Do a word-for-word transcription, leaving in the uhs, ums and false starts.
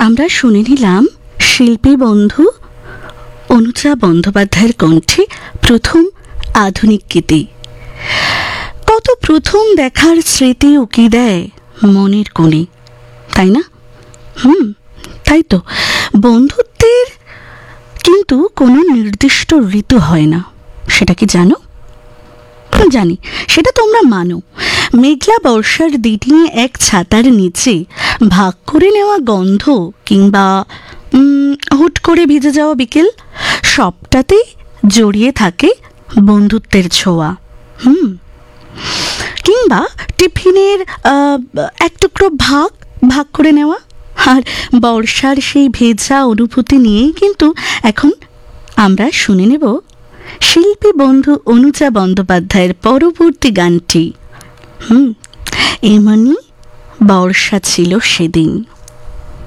আমরা শুনে নিলাম শিল্পী বন্ধু অনুজা বন্দ্যোপাধ্যায়ের কণ্ঠে প্রথম আধুনিক গীতি। কত প্রথম দেখার স্মৃতি উকি দেয় মনের কোণে, তাই না? হুম তাই তো। বন্ধুত্বের কিন্তু কোনো নির্দিষ্ট ঋতু হয় না, সেটা কি জানো? জানি, সেটা তোমরা মানো। মেঘলা বর্ষার দিনে এক ছাতার নিচে ভাগ করে নেওয়া গন্ধ, কিংবা হুট করে ভিজে যাওয়া বিকেল, সবটাতেই জড়িয়ে থাকে বন্ধুত্বের ছোঁয়া। হুম কিংবা টিফিনের এক টুকরো ভাগ ভাগ করে নেওয়া। আর বর্ষার সেই ভেজা অনুভূতি নিয়েই কিন্তু এখন আমরা শুনে নেব শিল্পী বন্ধু অনুজা বন্দ্যোপাধ্যায়ের পরবর্তী গানটি। হুম এমনই বর্ষা ছিল সেদিন।